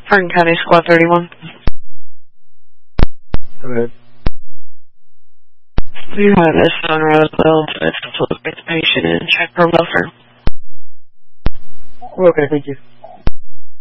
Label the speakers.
Speaker 1: Hardin County Squad 31.
Speaker 2: Go ahead.
Speaker 1: We have a son Roswell to look at the patient and check for welfare.
Speaker 2: Okay, thank you.